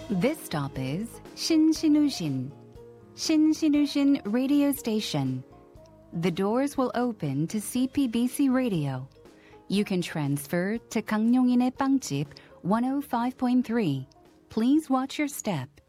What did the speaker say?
This stop is Shin Shin radio station. The doors will open to CPBC radio. You can transfer to 강용인의 빵집 105.3. Please watch your step.